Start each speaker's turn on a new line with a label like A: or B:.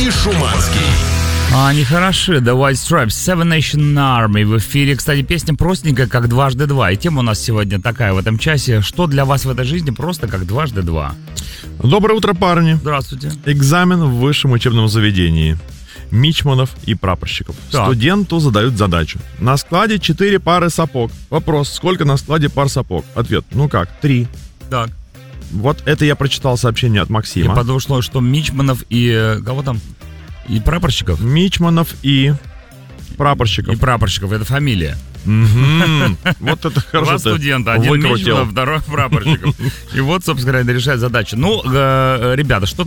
A: и Шуманский.
B: Они хороши, The White Stripes, Seven Nation Army в эфире. Кстати, песня простенькая, как дважды два. И тема у нас сегодня такая в этом часе. Что для вас в этой жизни просто как дважды два?
C: Доброе утро, парни.
B: Здравствуйте.
C: Экзамен в высшем учебном заведении. Мичманов и прапорщиков.
B: Так.
C: Студенту задают задачу. На складе 4 пары сапог. Вопрос, сколько на складе пар сапог? Ответ, 3.
B: Так.
C: Вот это я прочитал сообщение от
B: И
C: Максима.
B: подошло, что Мичманов и... Кого там? И прапорщиков?
C: Мичманов и прапорщиков.
B: И прапорщиков, это фамилия.
C: Вот это хорошо.
B: Два студента, один Мичманов, второй прапорщиков. И вот, собственно говоря, решает задачу. Ну, ребята, что